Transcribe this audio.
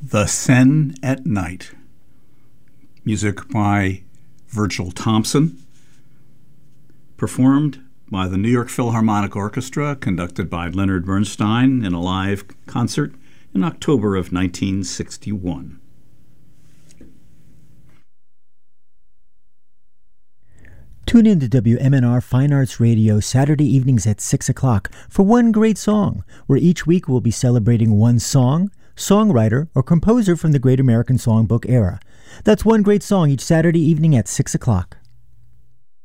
The Sen at Night. Music by Virgil Thompson. Performed by the New York Philharmonic Orchestra, conducted by Leonard Bernstein in a live concert in October of 1961. Tune in to WMNR Fine Arts Radio Saturday evenings at 6 o'clock for One Great Song, where each week we'll be celebrating one song, songwriter, or composer from the Great American Songbook era. That's One Great Song each Saturday evening at 6 o'clock.